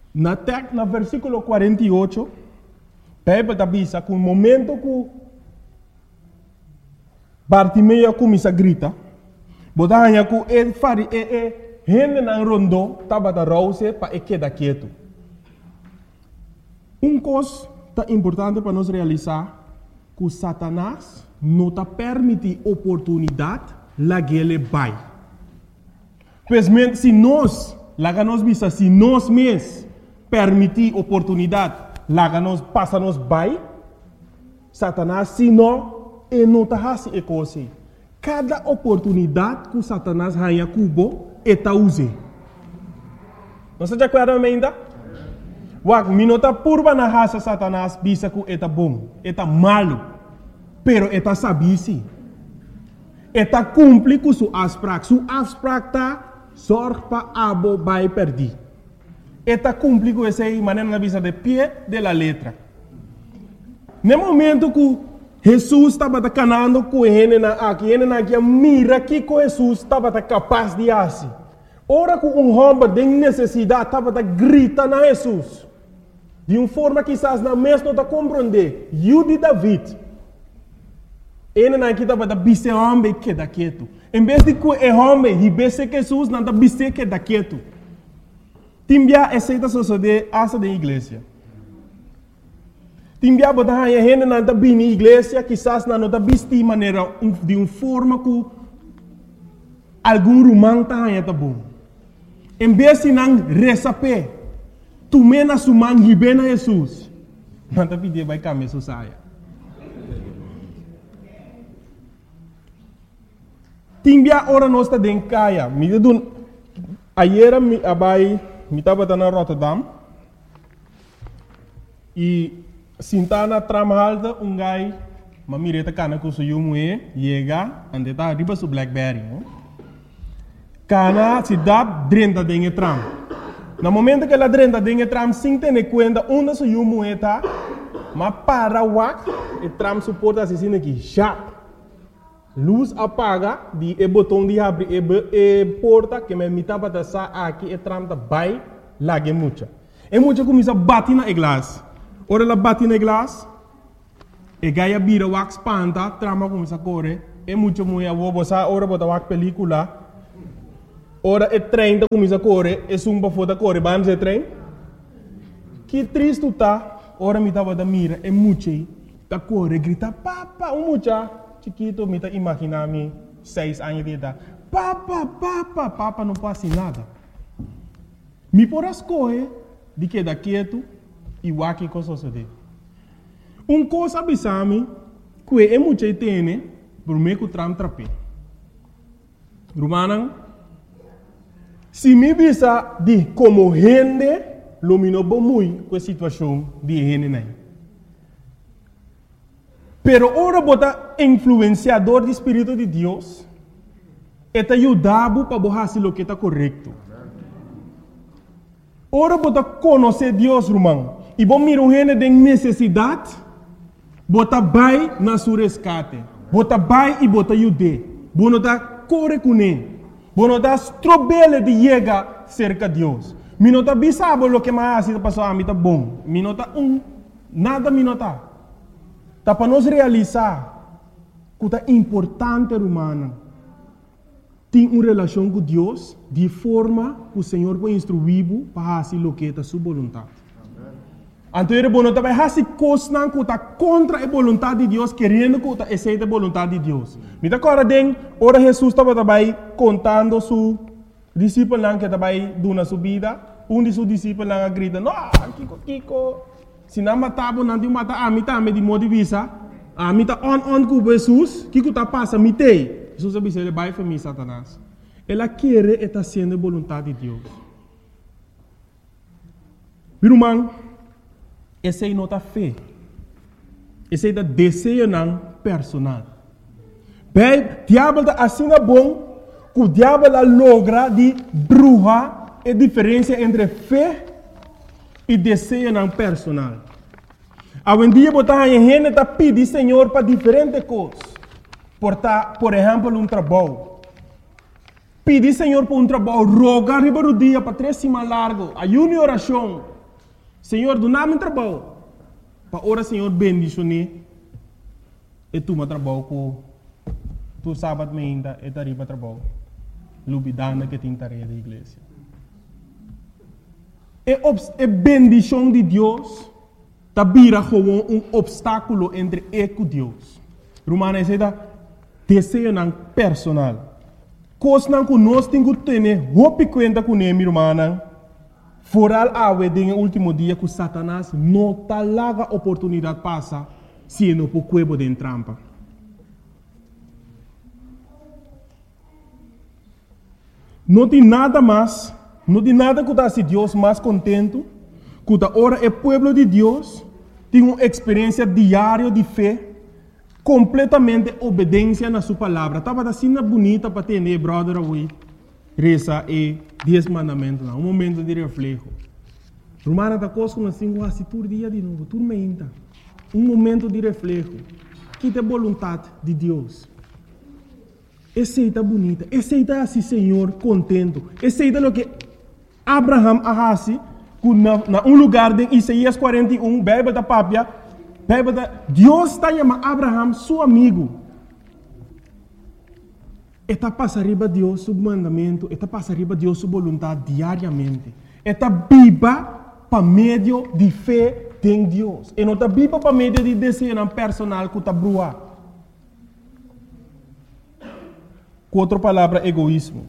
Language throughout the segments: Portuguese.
Na versículo 48, Bíblia está dizendo que no momento que Bartimeu começa a gritar, botando que ele faz gente na rondo, estava da rouse para ele quedar quieto. Coisa importante para nós realizar, que Satanás não está permitindo oportunidade lá que ele vai. Pois se nós mesmos permitir oportunidade lá que nós passamos vai, Satanás, se não, ele não está fazendo coisa. Cada oportunidade que Satanás ganha cubo, ele está usando. Não se acorda ainda? Wak, minota purba na raça Satanás bisa que está bom, está malo, pero está sabisi. Está cumpre com sua asprak. Sua asprak está sorge para abo vai perder. Está cumpre com essa maneira na bisa de pé de la letra. No momento que Jesus estava canando com ele aqui mira que Jesus estava capaz de fazer. Ora que homem tem necessidade estava gritando a Jesus. De uma forma que quizás na mesma não está compreender. Eu de David. Ele não estava da bise homem que da quieto. Em vez de que o homem e bise que Jesus não está bise que da quieto. Timbia aceita suceder essa da igreja. Timbia botar a gente não está bem na igreja, quizás não está bise de maneira de uma forma que algum romano está bom. Em vez de não receber tu mena sumang hibena Jesus. Manta pide vai kami susaya. Timbia ora nosta den kaya. Mi dun ayer abai mi tava na Rotterdam. E sintana tramhalda gai mamireta kana ku suyumue yega andeta riba su Blackberry. Kana sidap drenta den tram. No momento que ela drenta tem tram sem ter conta onde se o moeda, mas para o e tram suporta assim aqui já luz apaga de botão de abrir e porta que me mitava da sa aqui e tram da vai lá que muita começa a bater na glass. Ora ela bate na glass e gaia bira wax panta trama começa a correr e muita mulher vou botar ora botar wax película. Ora o trem começa a correr, e sumba foda corre, vamos o trem. Que triste está, ora me estava da mira, e mucha, tá corre, grita, papa, mucha, chiquito, me tá imaginando 6 anos de idade, papa, não passa nada. Me por as correr, de que da quieto, e o que coisa sucede. Coisa abisame, que é mucha tem, por meio que o tram trape. Romanan, se me visa de como gente, lumino muito com a situação de gente. Pero ora bota influenciador do Espírito de Deus, eta ajudava para fazer o que está correto. Ora bota conhecer Deus, irmão, e bom miro gente de necessidade, bota vai na sua resgate, bota vai e bota ajude, bota corre com ele. Bueno, das trobele de llegar cerca de Deus. Minota bisabo lo que mais está passando a mim tá bom. Minota nada minota. Tá para nós realizar que é importante humana. Tem uma relação com Deus de forma que o Senhor vai instruir para fazer o que é a sua vontade. Então, ele não vai fazer coisas que está contra a vontade de Deus, querendo que aceite a vontade de Deus. Me dá agora, ora Jesus estava também contando seu discípulo que estava dando sua vida. De seus discípulos grita, não, Kiko, se não matava, não te mata, a mim também de modo de vista, a mim está on com Jesus, Kiko está passando, me tem. Jesus disse, ele vai para mim, Satanás. Ela quer estar sendo a vontade de Deus. Meu irmão, essa é a nossa fé. Esse é o desejo personal. Bem, o diabo está assim bom, que o diabo logra de bruxa a diferença entre fé e desejo personal. Hoje em dia, a gente está pedindo Senhor para diferentes coisas. Por exemplo, um trabalho. Pedir Senhor por um trabalho, rogar riba do dia para 3 semanas largo, ayuno e oração. Senhor, do nome trabalho. Para ora, Senhor, bendicionar. E tu me trabalho com tu sábado ainda e tariba trabalho. Lubidana que tem tarefa da igreja. E bendição de Deus tá vira como obstáculo entre eu e Deus. Romana diz desejo não personal. Coisa não que nós temos que ter roupa conta com ele, irmã. Foral awe no último dia que Satanás não tá larga oportunidade passa se não por cuebo de trampa. Não tem nada mais, não tem nada que dá se Deus mais contento, que da hora o povo de Deus tem uma experiência diária de fé, completamente obediência na sua palavra. Estava assim bonita para ter, brother, away. Reza e 10 mandamentos, um momento de reflexo. Romana da coisa assim, assim, todo dia de novo, tudo meinta. Um momento de reflexo. Que tem vontade de Deus. Aceita bonita, aceita assim, Senhor, contento. Aceita o que Abraham ahasi, na lugar de Isaías 41, Bíblia da Pápia, Deus está chamando Abraham seu amigo. Está passa arriba Deus seu mandamento, está passa arriba Deus sua vontade diariamente. Está viva para meio de fé em Deus. E não está viva para meio de desejo personal que está brua. Com outra palavra, egoísmo.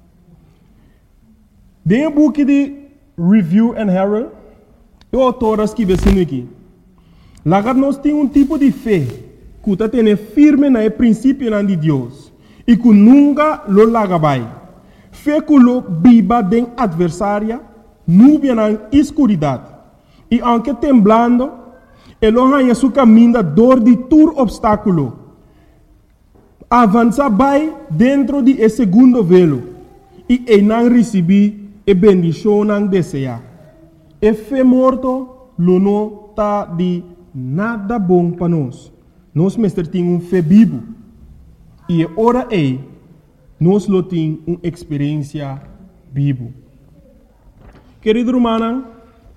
Dentro do book de Review and Herald, o autor escreve assim aqui. Lá nós temos tipo de fé que está tendo firme no princípio de Deus e que nunca lo larga vai. Fé que lo viva de adversária, nuvem na escuridade. E aunque temblando, ele ganha seu caminho dor de todo obstáculo. Avança vai dentro de esse segundo velo e não recebi a bendição não deseja. E fé morto, lo não está de nada bom para nós. Nós mestre temos fé vivo. E ora nós lo temos uma experiência vivo. Querido romana,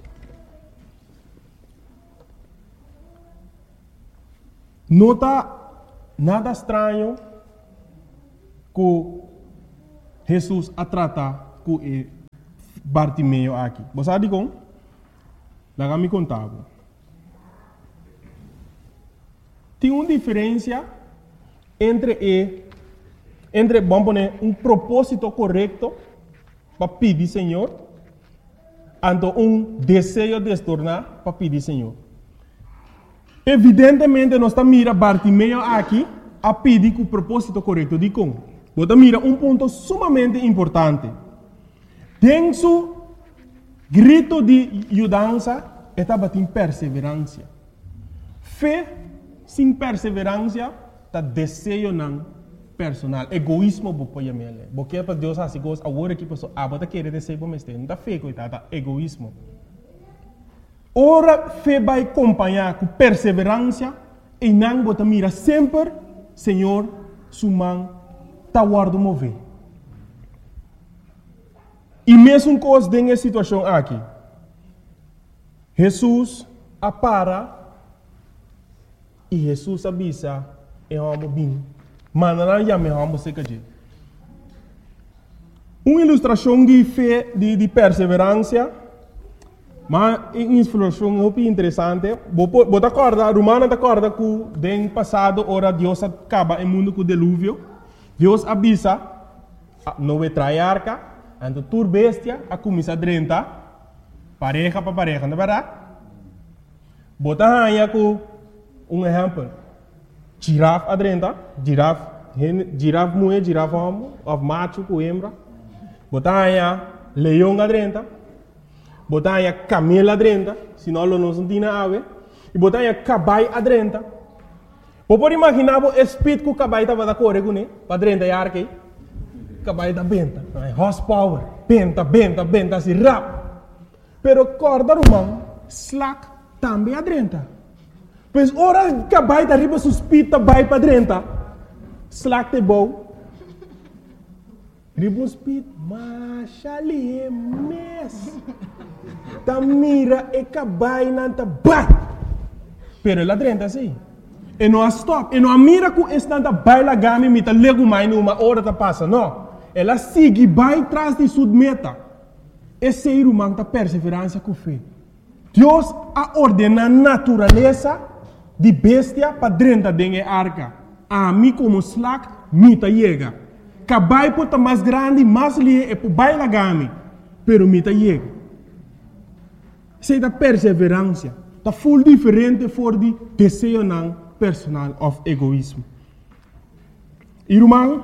não está nada estranho que Jesus a tratar com Bartimeu aqui. Você sabe como? Lá me contava. Tem uma diferença entre vamos poner, um propósito correto para pedir Senhor, e desejo de se tornar para pedir Senhor. Evidentemente, nós estamos mirando Bartimeu aqui a pedir com o propósito correto. De como? Você mira ponto sumamente importante. Tem seu grito de ajudança, estava em perseverança. Fé sem perseverança, está desejo não personal. Egoísmo, você pode porque para Deus assim gosta, agora que pessoa você quer desejo para mim, não está fé, coitada, egoísmo. Ora, fé vai acompanhar com perseverança e não você mira sempre, Senhor, sua mão está guardando mover. E mesmo coisa nessa situação aqui, Jesus apara e Jesus avisa e vamos bem. Manana já me vamos se cair. Uma ilustração de fé, de perseverança, mas uma ilustração muito interessante. Você acorda, Romana acorda que no passado, ora Deus acaba o mundo com o dilúvio. Deus avisa, não vai trair a arca, então toda bestia a começar a drentar, pareja para pareja, não é verdade? Você ganha com um exemplo. Girafa adrenta, girafa mulher, girafa homem, macho com hembra. Botanya leão adrenta, botanya camelo adrenta, senão não tem ave. E botanya caballo adrenta. Você pode imaginar o espírito que o caballo estava da correr com ele, para adrenta e arque. Caballo da benta, horsepower, benta, assim rápido. Pero corda romano, slack também adrenta. Pois ora cabai da riba suspita vai para dentro. Slack te bom. Riba suspita, mas ali é mes. ta mira e cabai nanta bai. Pero ela drenta assim. E não stop. E não mira com esse nanta bai la gami mita lego mais numa hora ta passa. Não. Ela sigue bai tras de sua meta. Esse ser humano ta perseverança com fé. Deus a ordena a natureza de bestia para drenta dengue arca. A mim como slack mita chega. Cabai pota mais grande, mais lie e po bai la gami. Pero mita chega. Sei da perseverança. Tá full diferente for de desejo não personal of egoísmo. Irmão,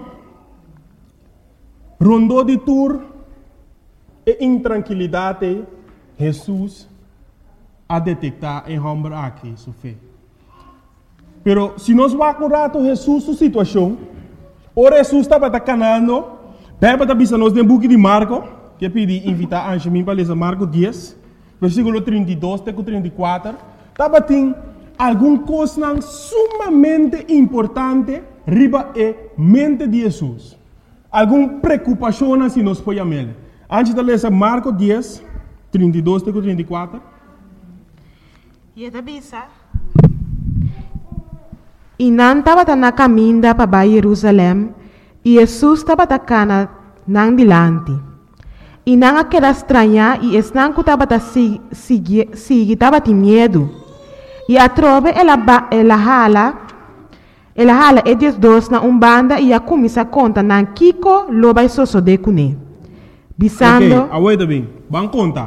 rondou de tour e intranquilidade, Jesus a detectar em homem aqui sua fé. Pero se nós vamos acordar Jesus sua situação, ora Jesus estava canando, beba da bisa nós tem book de Marco, que pedi invitar a mim para ler Marco 10. Versículo 32 até 34, estava tem alguma coisa sumamente importante riba e mente de Jesus. Alguma preocupação se nós podemos ver. Antes de ler Marco 10, 32 até 34. E a bisa. E não estava na caminho para Jerusalém, e Jesus estava na não dilante. E não aquela estranha, e não que estava estava de medo. E a trove, ela hala, e diz dois na banda, e a começa a conta, na Kiko, lo vai só de cune. Bisando. Ok, aguenta bem, vamos contar.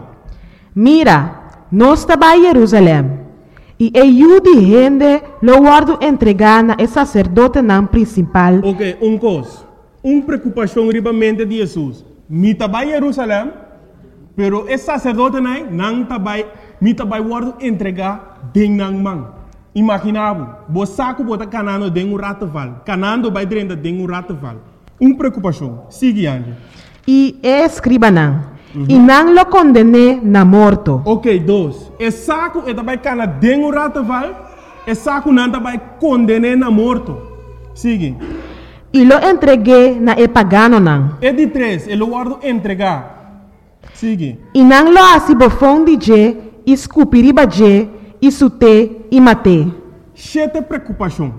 Mira, nós estava em Jerusalém, e eu de gente, lo guardo entregar na sacerdote não principal. Ok, coisa, preocupação riba mente de Jesus. Mi tabai Jerusalém, pero esse sacerdote não tabai, mi tabai guardo entregar den nang mang. Imaginavo, bo saco bota canando den rataval, canando vai drenda den rataval. Preocupação. Sigue ande. E escriba não. E não lo condene na morto. Ok, dois. E saco e tabai cana den rataval, e saco não tabai condene na morto. Sigue. E lo entreguei na pagano não. E de três, ele guardo entregar. Sigue. E não lo asibofão de je, escupiriba je, isute e mate. Chete preocupação.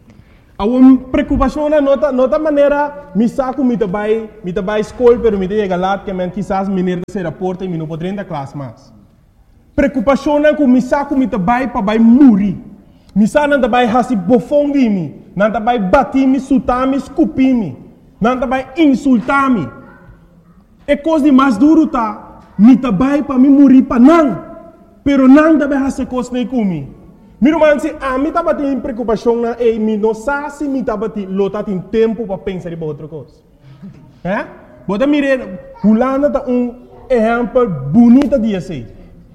A uma preocupação na nota maneira, me saco me tabai escola, pero me chega lá que men quizás menino de ser a porta e me não pode entrar classe mais. Preocupação na com me saco me tabai para vai morrer. Me saco não tabai hasi bofão de mim. Não vai bater me, sutar me, escupir me. Não vai insultar me. É coisa de mais duro tá. Me vai para me morrer para não. Pero não vai fazer coisa nem comigo. Meu irmão, se a mim tava tendo preocupação na e me não sabe se me tava tendo lota tem tempo para pensar em outra coisa. É? Bota mire, Holanda tá exemplo bonito de assim.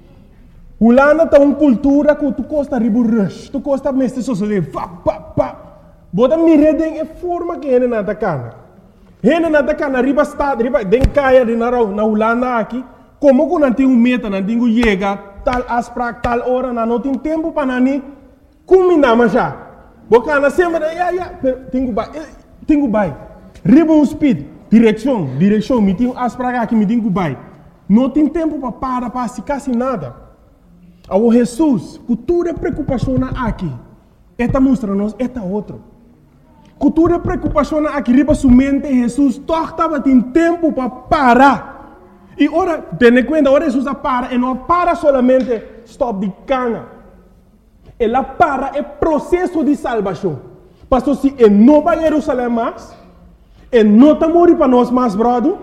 Holanda tá cultura que tu costa ribu rush, tu costa mestre sociedade, pa. Bota mireden e forma que ele nada cana. Ele nada cana riba estado, riba den caia de na Holanda aqui. Como que não tem meta, não tem chega tal asprak tal hora, não tem tempo para nani. Combina já. Boca na sempre tenho bai. Riba speed, direção, me tem asprak aqui, me tenho bai. Não tem tempo para se quase nada. Ao Jesus, cultura preocupação aqui. Esta mostra-nos, esta outro. Cultura preocupação aqui riba sua mente, Jesus estava tem tempo para parar. E ora, tenha conta, ora Jesus para, e não para solamente stop de cana. Ela para é processo de salvação. Pastor, se ele não vai a Jerusalém mais, ele não está morrendo para nós mais, brother,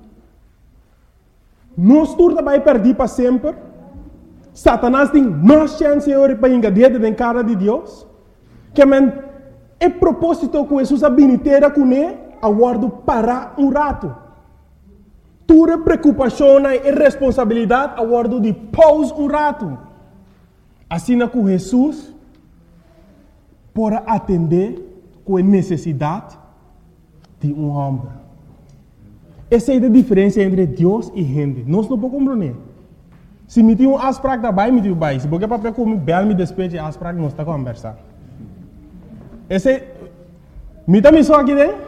nós todos vai perder para sempre. Satanás tem mais chance para engadir na cara de Deus. Que é propósito que Jesus habilitera com ele, aguardo parar rato. Tua preocupação e responsabilidade, aguardo de pause rato. Assim que Jesus pode atender com a necessidade de homem. Essa é a diferença entre Deus e gente. Nós não podemos compreender. Se me tem asprak da bai, me tem bai. Se porque papel como bel me despeje asprak, nós está conversando. Esse me também só aqui dentro.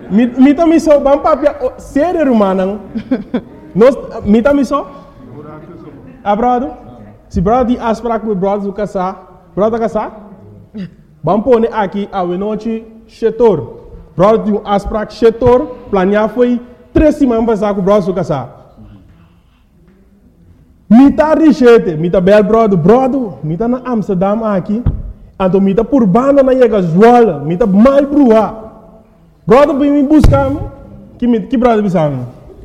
Me também só bam papel ser humano. Nós me também só. brother? Se brother tem afspraak met brother zo casar, brother casar? Vamos pôr aqui a noite setor. Brother tem afspraak setor, planear foi 3 semanas passar com brother zo casar. Mita richete, mita bel brother, mita na Amsterdam aqui, então mita por banda na chega Zwolle, mita mal brua. Brother vem me buscar, que brother bisamo?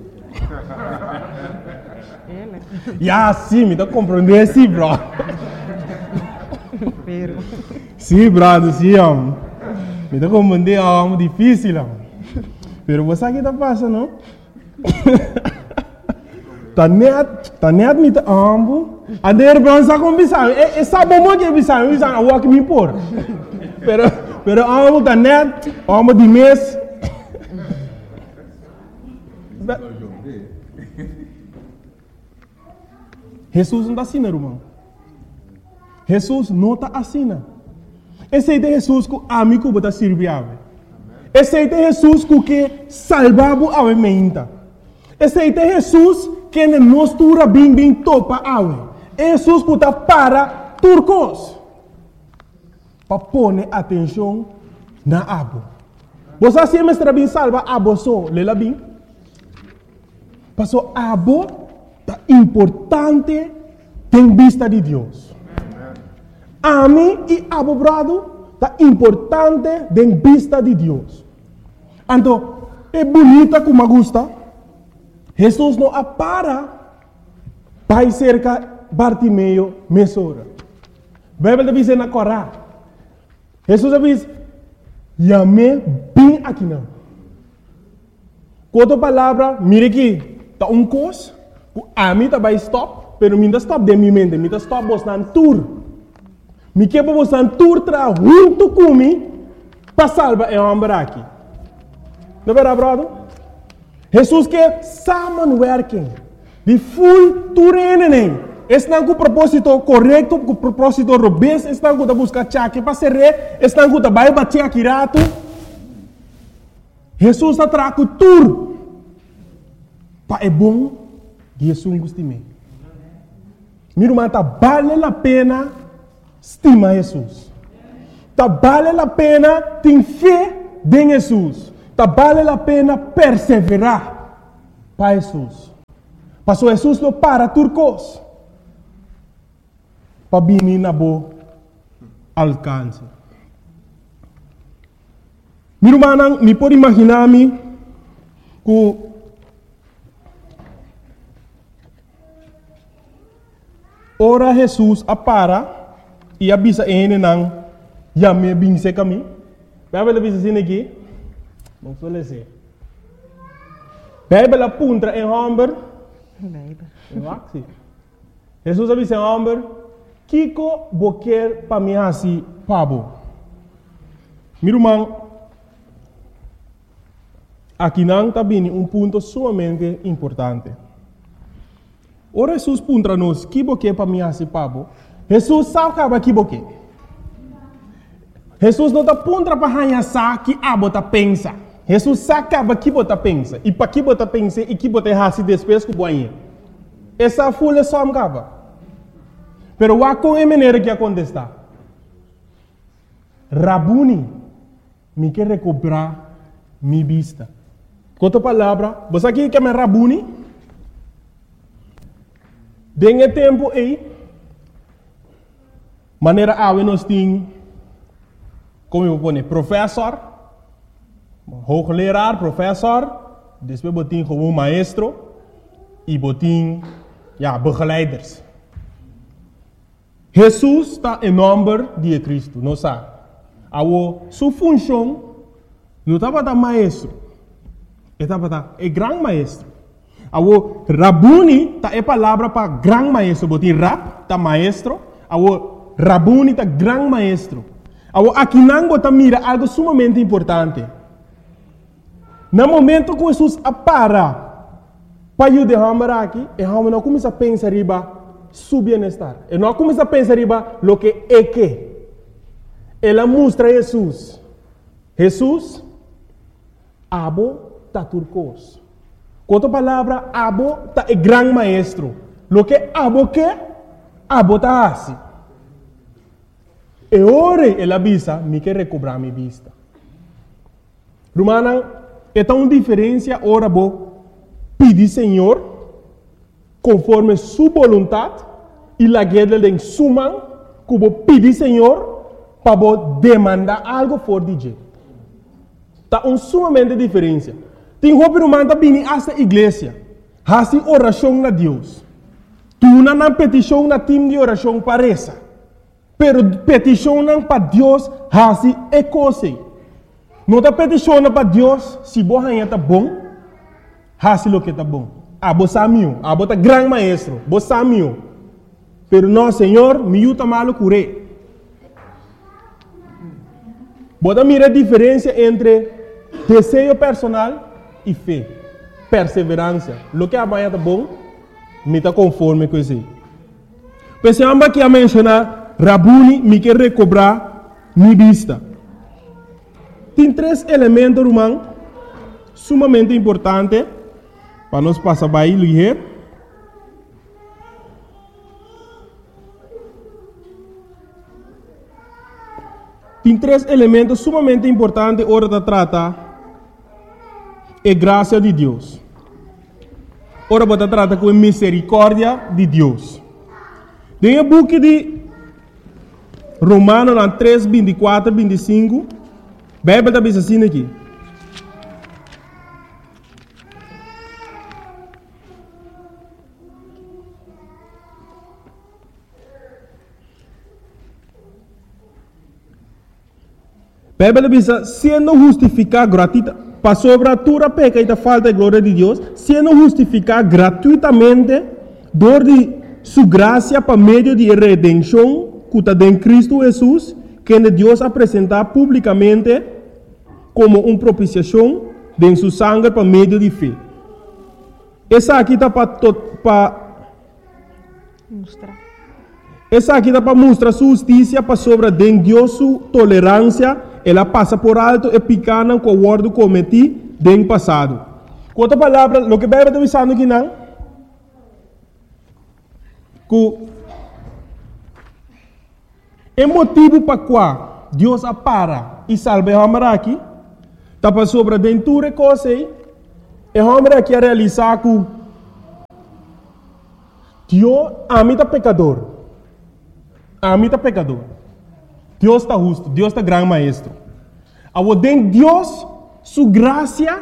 Ya, sim, me tá compreendendo, sim, bro. Sim, brother, sim, me tá compreendendo, é algo difícil, pero você aqui tá passando, não? Tá net me tá ambo. A der bronza com bisamo, é sabe como que bisamo walk me por. Pero ambo tá net, ambo de mês. Jesus não está assim, irmão. Jesus não está assim. Esse é Jesus que a mim está servindo. Esse é Jesus que salvava a mente. Esse é Jesus que nos tura bem topa a Jesus que está para turcos. Para pôr atenção na abo. Você sempre está bem salva abo só, lela bem. Passou abo é importante em vista de Deus. A mim e abo brado é importante em vista de Deus. Então, é bonita como gosta. Jesus não para para cerca Bartimeu mesora. A Bíblia diz na Corá. Jesus diz, "Yame bem aqui não." Outra palavra, mire aqui, tá coisa. A mim tá vai stop, pero minta stop de minha mente, minta stop bostan tour. Me quebra bostan tour tra junto comigo para salvar o homem aqui. Não é verdade, brother? Jesus quer samenwerking. De full toerening. Está com o propósito correto, com o propósito robusto, está com a buscar chaque para ser rei, está com a vai bater aqui rato. Jesus está trago tour. Para é bom. Jesus gosta de mim. Meu irmão, vale a pena estimar Jesus. Vale a pena ter fé em Jesus. Vale a pena perseverar para Jesus. Pastor Jesus não para turcos. Para vir na boa alcance. Meu irmão, me pode imaginar-me que ora Jesus apara e avisa ele não já me binse caminho. Bíblia diz assim aqui. Não sou lese. Bíblia apunta em homem. Jesus avisa em homem. Kiko boquer para mim assim pabo. Meu irmão, aqui não está bem ponto sumamente importante. Ora Jesus puntra nos que boque para mim assim pabo. Jesus sabe que boque. Jesus não está puntra para hanhar que abota pensa. Jesus sabe que bota pensa e para que bota pensa e que bota hasi depois que boinha. Essa folha só me acaba. Pero wa com a maneira que acontece. Rabuni me quer recuperar minha vista. Com outra palavra, você aqui que é Rabuni? Dengue tempo aí, maneira a nós tem, como eu vou dizer, professor, hoogleraar, professor, depois botin como maestro e botin, begeleiders. Jesus está em nome de Cristo, não sabe? Sua função não estava da maestro, estava da grande maestro. Awo Rabuni ta é palavra para grande maestro, botin rap ta maestro, awo Rabuni ta grande maestro. Awo aqui nango ta mira algo sumamente importante. No momento que Jesus apara para ajudar aqui, e a não começa a pensar riba su bienestar. E não começa a pensar riba lo que é que. Ela mostra Jesus. Jesus abo ta turcos. Com outra palavra, abo ta é grande maestro. Lo que abo tá assim. E ora ela avisa, me quer recobrar minha vista. Romana, é tão diferença ora bo pedir Senhor conforme sua vontade e la guerra de suma que bo pedir Senhor para bo demandar algo for DJ. Tá sumamente diferença. Tem roupa romana bini esta igreja, hasi oração na Deus. Tu não petição na time de oração parece. Pero peticionam para Deus hasi é coisa. Não está peticionando para Deus se você está bom, hasi lo que está bom. Abo samio, abo tá grande maestro, bo samio. Pero não, Senhor, me ajuda malo curé. Bota mira a diferença entre desejo personal e fé, perseverança. Lo que amanhã está bom, me está conforme com isso. Pensamos que a mencionar Rabuni me quer recobrar minha vista. Tem 3 elementos, irmão, sumamente importantes para nós passar by ligeiro. Tem 3 elementos sumamente importantes hora de tratar a graça de Deus. Ora para tratar com a misericórdia de Deus. Tem o book de Romano 3, 24, 25. Bíblia está bem assim aqui. Bíblia diz, sendo justificado gratuitamente, para sobre a tua peca e a falta de glória de Deus, sendo justificado gratuitamente, por de sua graça para meio de redenção, que está em Cristo Jesus, que Deus apresentar publicamente como uma propiciação de sua sangue para meio de fé. Essa aqui está para mostrar. Essa aqui está para mostrar sua justiça para sobre de Deus sua tolerância. Ela passa por alto e picana com o guardo cometido no passado. Com outra palavra, o que a Bíblia está dizendo aqui não? Que é motivo para qual Deus apara e salve a homem aqui, está para sobre dentro de coisa e o homem aqui a realizar que Deus ama o pecador. Ama o pecador. Deus está justo, Deus está grande maestro. Ao den Deus, sua graça,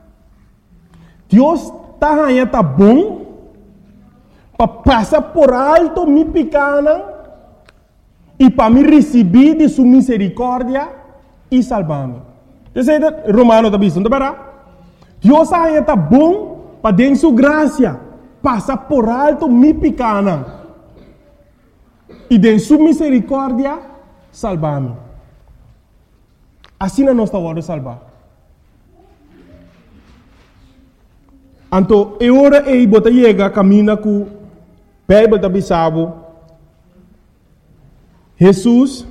Deus está bom para passar por alto minha pequena e para me receber de sua misericórdia e salvar-me. Você Romano está dizendo, Deus está bom para dar sua graça, passar por alto minha pequena e de sua misericórdia salvar-me. Assim não está hora de salvar. Então, é hora de botar chega caminha com a Bíblia da Bissau. Jesus,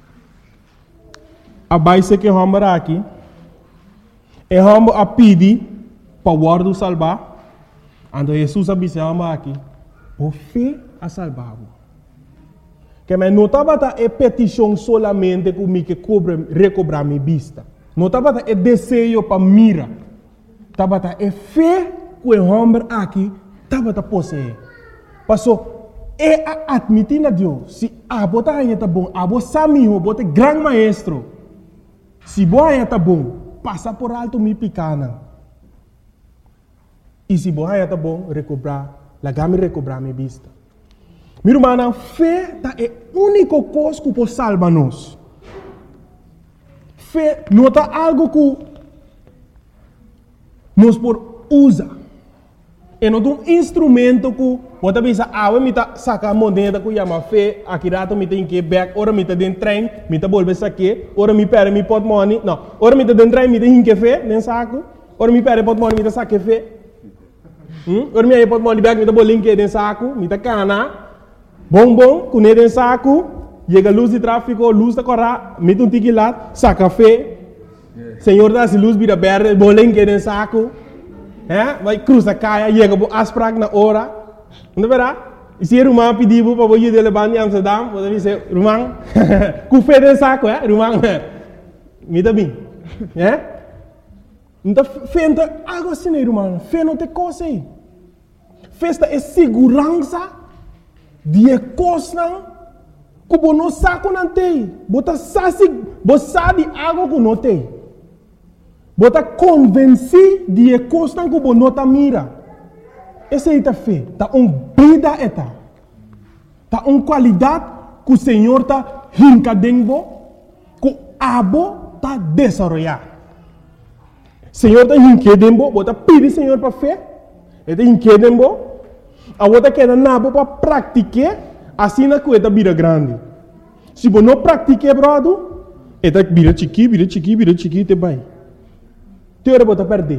a base que vamos aqui, é vamos a pedir para o guarda salvar. Então, Jesus a Bissau aqui, por fé a salvar. Que mas não estava a petição solamente que me que recobrar minha vista. Não estava a desejo para mira. Estava a fé que o homem aqui estava a possuir. Passou é a admitir a Deus. Se a bota aí está bom, a bota samiho, bota grande maestro. Se boa aí está bom, passa por alto minha pequena. E se boa aí está bom, recobrar, lagame recobrar minha vista. Minha irmã, fé é a única coisa que pode salvar-nos. Fé não é algo que nós podemos usar. É um instrumento que pode pensar, me está sacar a moneda que chama fé, aqui rato me tem que back, ora me está dentro do trem, me está volver saque, ora me perde, me pode money, não, ora me está dentro do trem, me tem que fé, dentro saco, ora me perde, pode money, me está saque fé. Ora me pode money back, me está bolinho dentro saco, me está cana. Bom, com ele em saco, chega a luz de tráfego, luz da corra, mete um tique lá, saca fé. Senhor dá se luz vira verde, bolinho em saco. Vai cruza caia, chega a asprag na hora, Não verá? E se Rumang pediu para você levar em Amsterdam, você diz, Rumang, com fé de saco, Rumang, me dá bem. Então, fé não é algo assim, Rumang. Fé não tem coisa aí. Festa é segurança de coisa que você não sabe não tem. Você sabe algo que não tem. Você está convencido de coisa que você não está mira. Essa é a fé. Está vida eta. Está qualidade que o Senhor está rincadendo, que o abo está desenvolvendo. O Senhor está rincadendo, você está pedindo o Senhor para fé. Ele está rincadendo, a você quer nabo para praticar, assim na coisa vira grande. Se você não pratica, brother, ele vira chiqui, te vai. Teora você perder.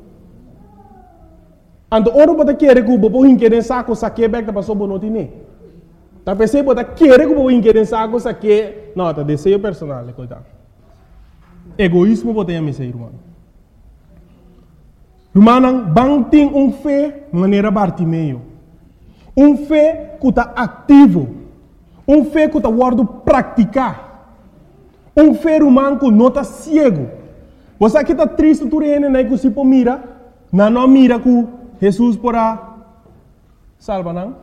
Então, ora você quer que você hinque saco, saque back, para só não tem. Tá pensando você quer que você hinque saco, saque, não, tá desejo personal, coitado. Egoísmo você tem a missa, irmão. Irmão, bang tem fé maneira Bartimeu. Fé que está ativo. Fé que está guardo praticar. Fé humano que não está cego. Você aqui está triste, tu reina, né, que se mira, não mira que Jesus porá salva, não?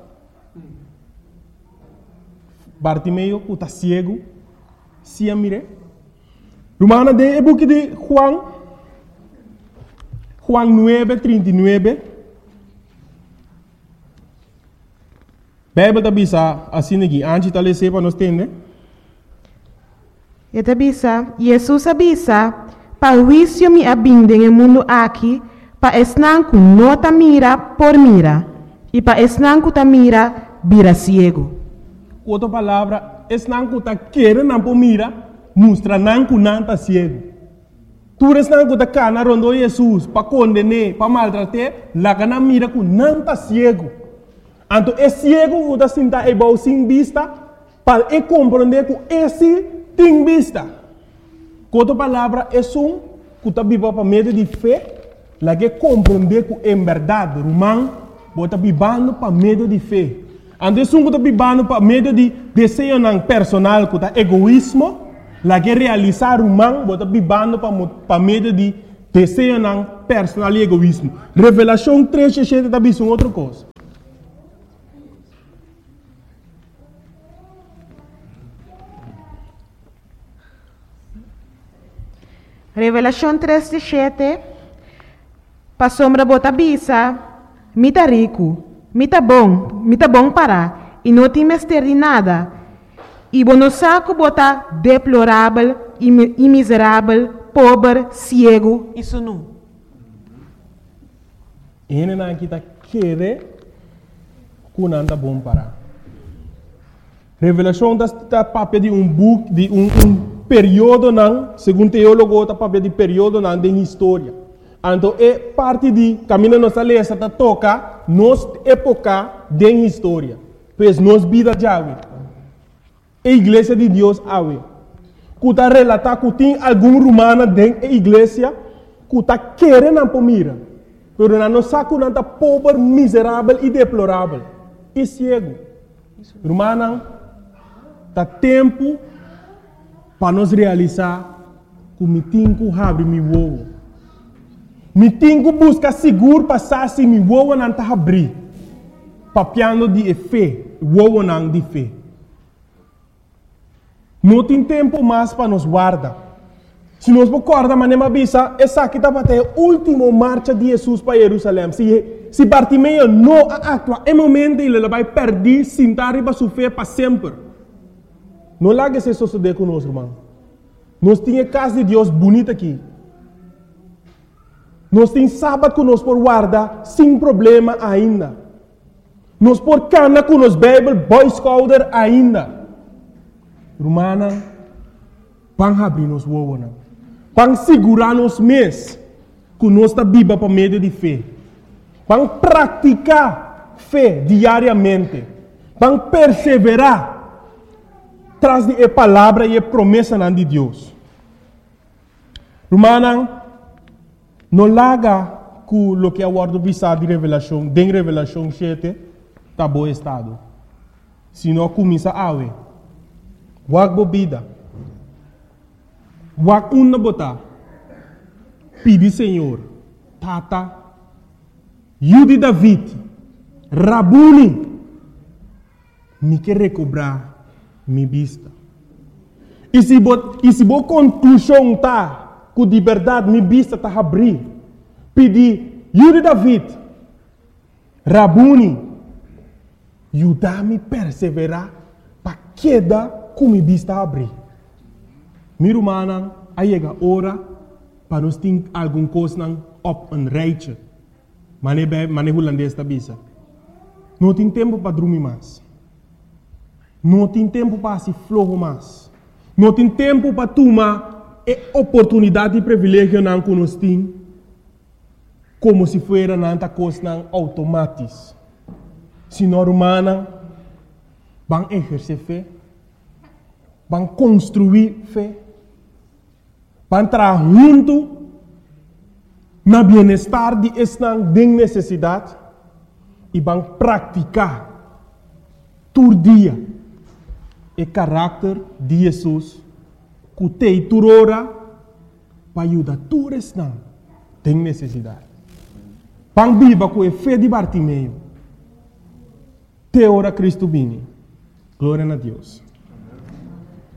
Bartimeu que está cego, se a mire. Romana de book de Juan 9:39. Bíblia está bisa assim aqui, antes de ler para nós entender. E está bisa, Jesus avisa, para o juízo me abinde no mundo aqui, para esnanco não ta mira por mira, e para esnanco ta mira, vira ciego. Outra palavra, esnanco ta querer não por mira, mostra nanco não ta ciego. Tu esnanco ta cana rondo Jesus, para condenar, para maltratar, lá cana mira que não ta ciego. Então, é ciego que está sentado e vai sem vista, para compreender que esse tem vista. Outra palavra, é que está vivendo para meio de fé, lá que compreender que em verdade, Romão, está vivendo para meio de fé. Então, é que está vivendo para meio de desejo personal, que está egoísmo, lá que realizar Romão, está vivendo para meio de desejo personal e egoísmo. Revelação 3:7 está vendo outra coisa. Revelação 3:7. Pa sombra bota bisa, mita rico, mita bom para, e não tem mestre de nada. E bono saco bota deplorável, e miserável, pobre, cego, isso não. Ele não está querendo que não está bom para. Revelação está papel de book, de período não, segundo teólogo, está papel de período não de história. Então, é parte de caminho nossa lesa está toca nos época de história. Pois nos vida de ave. A igreja de Deus ave. Que está relatar que tem algum romano dentro da igreja que está querendo para mira. Mas não sabe que está pobre, miserável e deplorável. E cego. Romano, está tempo para nós realizar que me tenho que abrir meu ovo. Me tenho que buscar seguro para sair meu ovo não está abrir. Papiando de fé, ovo não de fé. Não tem tempo mais para nos guardar. Se nós recordamos, mas não avisa, essa aqui está para ter a última marcha de Jesus para Jerusalém. Se Bartimeu não atua, é momento ele vai perder, sentar e sofrer para sempre. Não largue esse suceder conosco, irmão. Nós temos a casa de Deus bonita aqui. Nós temos sábado que nós por guardar sem problema ainda. Nós por cana com nós Bible, Boy Scouter ainda. Romana, vão abrir nos ovos. Vão segurar nos mês que nós está viva para meio de fé. Vão praticar fé diariamente. Vão perseverar traz de palavra e promessa de Deus. Romana, não larga com o que a guarda visar de revelação, de revelação 7, tá bom estado. Se não começa a awe. Wag bebida. Wag na botar. Pedi Senhor. Tata. Yudi David. Rabuni. Me quer recobrar minha vista. E se boa conclusão tá, que de verdade minha vista tá abrir, pedi, Yudi David, Rabuni, ajudar-me a perseverar para quedar com minha vista abrir. Minha irmã, aí chega a hora para nós ter alguma coisa op een rijtje. Mane holandês da bisa. Não tem tempo para dormir mais. Não tem tempo para se flojo mais. Não tem tempo para tomar a oportunidade e privilégio não que nós temos, como se fosse nanta coisa automática. Se nós humanos vão exercer fé, vão construir fé, vão trabalhar junto no bem-estar de esta necessidade e vão praticar todo dia o caráter de Jesus, que tem turora para ajudar todos que têm necessidade. Vão viver com a fé de Bartimeu. Te ora Cristo bene. Glória a Deus.